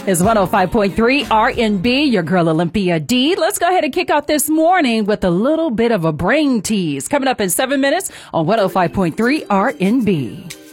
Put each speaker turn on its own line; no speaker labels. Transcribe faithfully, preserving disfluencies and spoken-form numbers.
It's one oh five point three R and B, your girl Olympia D. Let's go ahead and kick off this morning with a little bit of a brain tease. Coming up in seven minutes on one oh five point three R and B.